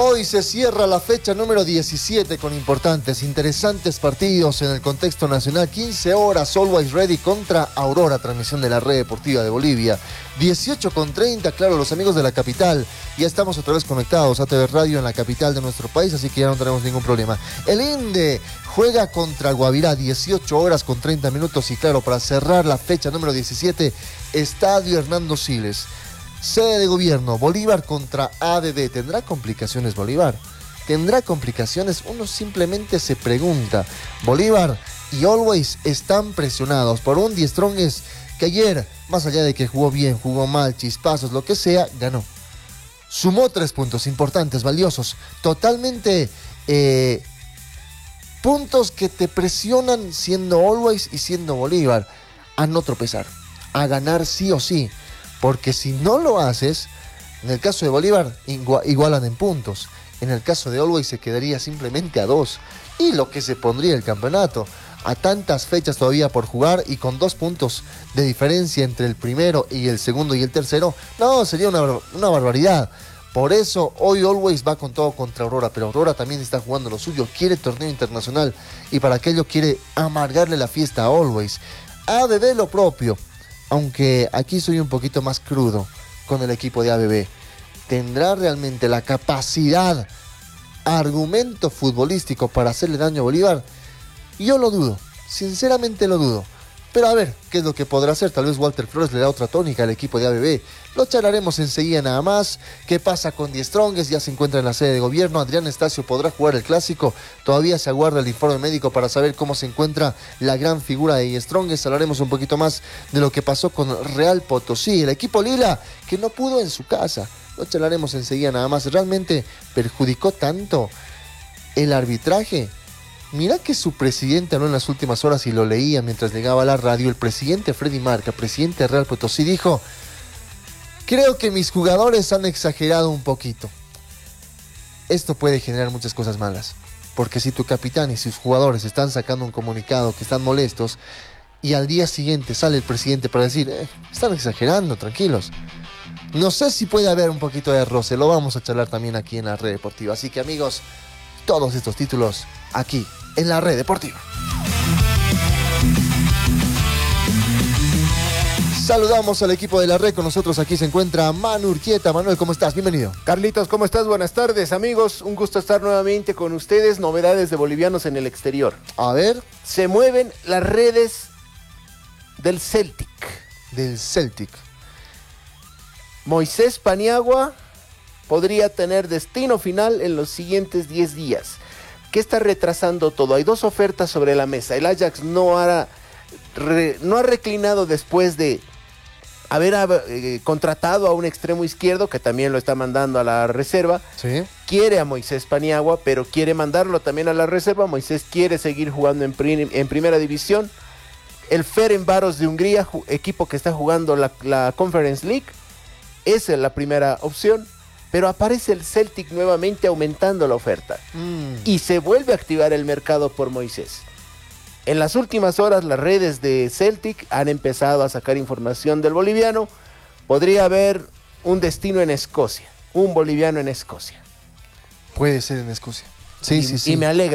Hoy se cierra la fecha número 17 con importantes, interesantes partidos en el contexto nacional. 15 horas, Always Ready contra Aurora, transmisión de la Red Deportiva de Bolivia. 18:30, claro, los amigos de la capital. Ya estamos otra vez conectados a TV Radio en la capital de nuestro país, así que ya no tenemos ningún problema. El INDE juega contra Guavirá, 18 horas con 30 minutos. Y claro, para cerrar la fecha número 17, Estadio Hernando Siles. Sede de gobierno, Bolívar contra ADD. ¿Tendrá complicaciones Bolívar? ¿Tendrá complicaciones? Uno simplemente se pregunta. Bolívar y Always están presionados por un Die Strongest que ayer, más allá de que jugó bien, jugó mal, chispazos, lo que sea, ganó. Sumó 3 puntos importantes, valiosos, totalmente puntos que te presionan siendo Always y siendo Bolívar a no tropezar, a ganar sí o sí. Porque si no lo haces, en el caso de Bolívar igualan en puntos. En el caso de Always se quedaría simplemente a 2. Y lo que se pondría el campeonato. A tantas fechas todavía por jugar y con 2 puntos de diferencia entre el primero y el segundo y el tercero. No, sería una barbaridad. Por eso hoy Always va con todo contra Aurora. Pero Aurora también está jugando lo suyo. Quiere torneo internacional. Y para aquello quiere amargarle la fiesta a Always. ABB lo propio. Aunque aquí soy un poquito más crudo con el equipo de ABB. ¿Tendrá realmente la capacidad, argumento futbolístico para hacerle daño a Bolívar? Yo lo dudo, sinceramente lo dudo. Pero a ver, ¿qué es lo que podrá hacer? Tal vez Walter Flores le da otra tónica al equipo de ABB. Lo charlaremos enseguida nada más. ¿Qué pasa con Die Strongest? Ya se encuentra en la sede de gobierno. Adrián Estacio podrá jugar el clásico. Todavía se aguarda el informe médico para saber cómo se encuentra la gran figura de Die Strongest. Hablaremos un poquito más de lo que pasó con Real Potosí. El equipo Lila, que no pudo en su casa. Lo charlaremos enseguida nada más. ¿Realmente perjudicó tanto el arbitraje? Mira que su presidente habló en las últimas horas y lo leía mientras llegaba a la radio. El presidente Freddy Marca, presidente de Real Potosí, dijo: creo que mis jugadores han exagerado un poquito. Esto puede generar muchas cosas malas, porque si tu capitán y sus jugadores están sacando un comunicado que están molestos y al día siguiente sale el presidente para decir están exagerando, tranquilos. No sé si puede haber un poquito de roce, lo vamos a charlar también aquí en la Red Deportiva. Así que amigos, todos estos títulos aquí en la Red Deportiva. Saludamos al equipo de la Red. Con nosotros aquí se encuentra Manu Urquieta. Manuel, ¿cómo estás? Bienvenido. Carlitos, ¿cómo estás? Buenas tardes, amigos. Un gusto estar nuevamente con ustedes. Novedades de bolivianos en el exterior. A ver. Se mueven las redes del Celtic. Del Celtic. Moisés Paniagua podría tener destino final en los siguientes 10 días. ¿Qué está retrasando todo? Hay 2 ofertas sobre la mesa. El Ajax no ha reclinado después de haber contratado a un extremo izquierdo, que también lo está mandando a la reserva. Sí. Quiere a Moisés Paniagua, pero quiere mandarlo también a la reserva. Moisés quiere seguir jugando en primera división. El Ferencváros de Hungría, equipo que está jugando la Conference League, esa es la primera opción. Pero aparece el Celtic nuevamente aumentando la oferta. Y se vuelve a activar el mercado por Moisés. En las últimas horas las redes de Celtic han empezado a sacar información del boliviano. Podría haber un destino en Escocia, un boliviano en Escocia. Puede ser en Escocia. Sí. Y me alegra.